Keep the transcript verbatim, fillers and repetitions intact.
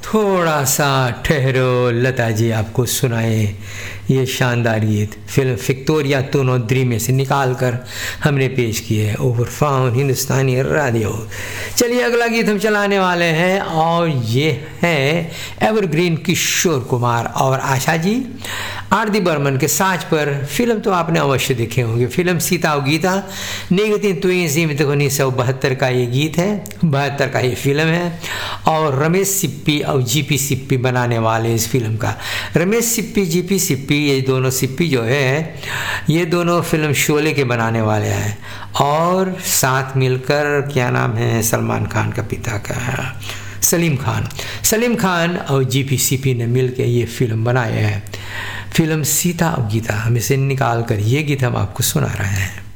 थोड़ा सा ठहरो, लता जी आपको सुनाए ये शानदार गीत फिल्म विक्टोरिया तोनोद्री में से निकाल कर हमने पेश किए है ओवर फाउंड हिंदुस्तानी रेडियो। चलिए अगला गीत हम चलाने वाले हैं और ये है एवरग्रीन किशोर कुमार और आशा जी आरती बर्मन के साज पर। फिल्म तो आपने अवश्य देखे होंगे, फिल्म सीता और गीता निगतिन तुईं उन्नीस सौ बहत्तर का ये गीत है, बहत्तर का ये फिल्म है। और रमेश सिप्पी और जीपी सिप्पी बनाने वाले इस फिल्म का। रमेश सिप्पी जीपी सिप्पी ये दोनों सिप्पी जो है ये दोनों फिल्म शोले के बनाने वाले हैं और साथ मिलकर क्या नाम है सलमान खान का पिता का है सलीम खान सलीम खान और जीपी सिप्पी ने मिलकर ये फिल्म बनाए हैं, फिल्म सीता और गीता। हम इसे निकाल कर ये गीत हम आपको सुना रहे हैं।